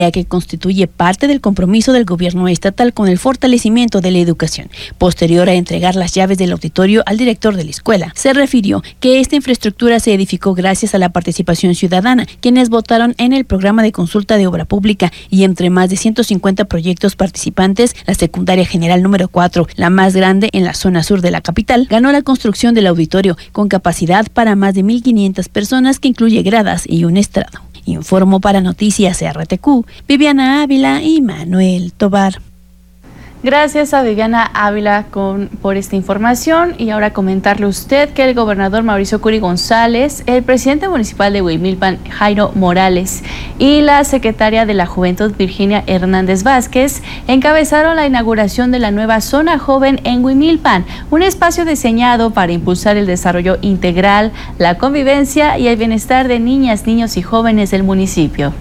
que constituye parte del compromiso del gobierno estatal con el fortalecimiento de la educación. Posterior a entregar las llaves del auditorio al director de la escuela, se refirió que esta infraestructura se edificó gracias a la participación ciudadana, quienes votaron en el programa de consulta de obra pública, y entre más de 150 proyectos participantes, la secundaria general número 4, la más grande en la zona sur de la capital, ganó la construcción del auditorio con capacidad para más de 1,500 personas, que incluye gradas y un estrado. Informó para Noticias RTQ, Viviana Ávila y Manuel Tobar. Gracias a Viviana Ávila por esta información. Y ahora comentarle a usted que el gobernador Mauricio Curi González, el presidente municipal de Huimilpan, Jairo Morales, y la secretaria de la Juventud, Virginia Hernández Vázquez, encabezaron la inauguración de la nueva Zona Joven en Huimilpan, un espacio diseñado para impulsar el desarrollo integral, la convivencia y el bienestar de niñas, niños y jóvenes del municipio.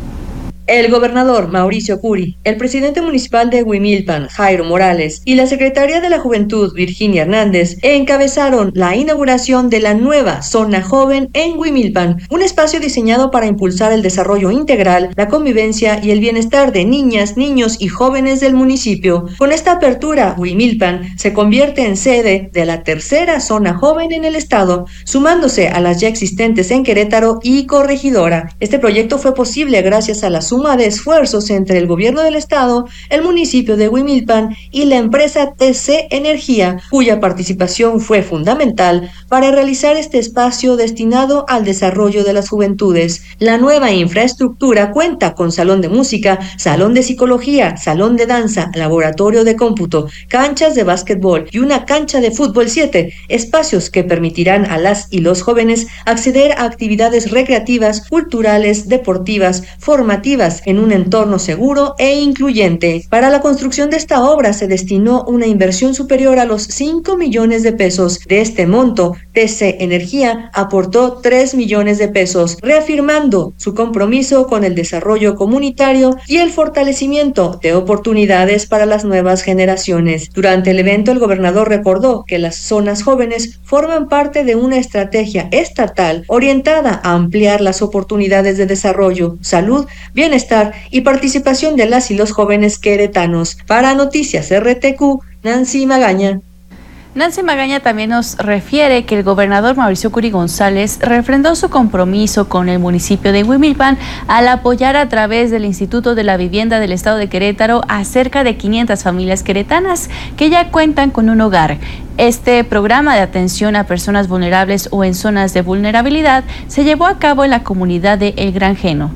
El gobernador Mauricio Curi, el presidente municipal de Huimilpan, Jairo Morales, y la secretaria de la Juventud, Virginia Hernández, encabezaron la inauguración de la nueva Zona Joven en Huimilpan, un espacio diseñado para impulsar el desarrollo integral, la convivencia y el bienestar de niñas, niños y jóvenes del municipio. Con esta apertura, Huimilpan se convierte en sede de la tercera Zona Joven en el estado, sumándose a las ya existentes en Querétaro y Corregidora. Este proyecto fue posible gracias a la suma de esfuerzos entre el gobierno del estado, el municipio de Huimilpan y la empresa TC Energía, cuya participación fue fundamental para realizar este espacio destinado al desarrollo de las juventudes. La nueva infraestructura cuenta con salón de música, salón de psicología, salón de danza, laboratorio de cómputo, canchas de básquetbol y una cancha de fútbol 7, espacios que permitirán a las y los jóvenes acceder a actividades recreativas, culturales, deportivas, formativas, en un entorno seguro e incluyente. Para la construcción de esta obra se destinó una inversión superior a los 5 millones de pesos. De este monto, TC Energía aportó 3 millones de pesos, reafirmando su compromiso con el desarrollo comunitario y el fortalecimiento de oportunidades para las nuevas generaciones. Durante el evento, el gobernador recordó que las zonas jóvenes forman parte de una estrategia estatal orientada a ampliar las oportunidades de desarrollo, salud, bienestar y participación de las y los jóvenes queretanos. Para Noticias RTQ, Nancy Magaña. Nancy Magaña también nos refiere que el gobernador Mauricio Curi González refrendó su compromiso con el municipio de Huimilpan al apoyar a través del Instituto de la Vivienda del Estado de Querétaro a cerca de 500 familias queretanas que ya cuentan con un hogar. Este programa de atención a personas vulnerables o en zonas de vulnerabilidad se llevó a cabo en la comunidad de El Granjeno.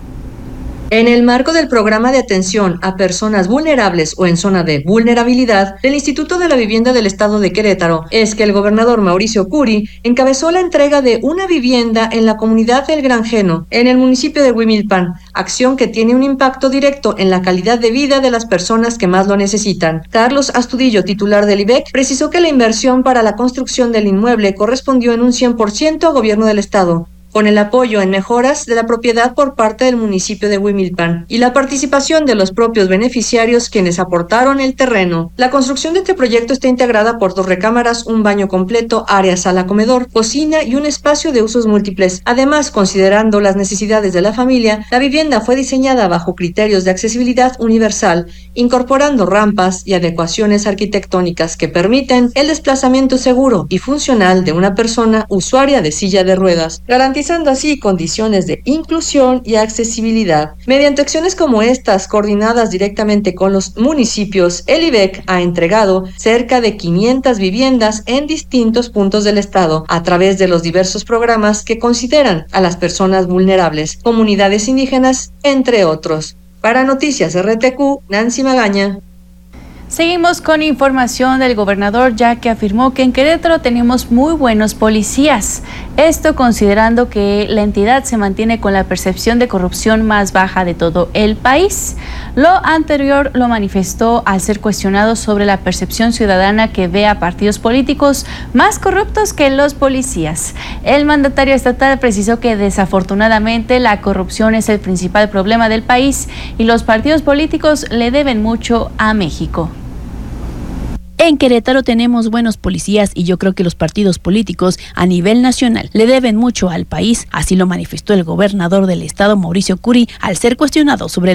En el marco del programa de atención a personas vulnerables o en zona de vulnerabilidad del Instituto de la Vivienda del Estado de Querétaro, es que el gobernador Mauricio Curi encabezó la entrega de una vivienda en la comunidad del Granjeno, en el municipio de Huimilpan, acción que tiene un impacto directo en la calidad de vida de las personas que más lo necesitan. Carlos Astudillo, titular del IVEC, precisó que la inversión para la construcción del inmueble correspondió en un 100% a gobierno del Estado, con el apoyo en mejoras de la propiedad por parte del municipio de Huimilpan y la participación de los propios beneficiarios quienes aportaron el terreno. La construcción de este proyecto está integrada por 2 recámaras, un baño completo, área sala-comedor, cocina y un espacio de usos múltiples. Además, considerando las necesidades de la familia, la vivienda fue diseñada bajo criterios de accesibilidad universal, incorporando rampas y adecuaciones arquitectónicas que permiten el desplazamiento seguro y funcional de una persona usuaria de silla de ruedas, garantizando así condiciones de inclusión y accesibilidad. Mediante acciones como estas, coordinadas directamente con los municipios, el IVEC ha entregado cerca de 500 viviendas en distintos puntos del estado, a través de los diversos programas que consideran a las personas vulnerables, comunidades indígenas, entre otros. Para Noticias RTQ, Nancy Magaña. Seguimos con información del gobernador, ya que afirmó que en Querétaro tenemos muy buenos policías. Esto considerando que la entidad se mantiene con la percepción de corrupción más baja de todo el país. Lo anterior lo manifestó al ser cuestionado sobre la percepción ciudadana que ve a partidos políticos más corruptos que los policías. El mandatario estatal precisó que desafortunadamente la corrupción es el principal problema del país y los partidos políticos le deben mucho a México. En Querétaro tenemos buenos policías y yo creo que los partidos políticos a nivel nacional le deben mucho al país, así lo manifestó el gobernador del estado Mauricio Curi al ser cuestionado sobre